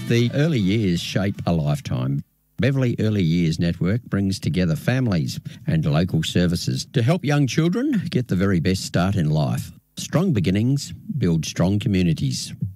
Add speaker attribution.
Speaker 1: The early years shape a lifetime. Beverley Early Years Network brings together families and local services to help young children get the very best start in life. Strong beginnings build strong communities.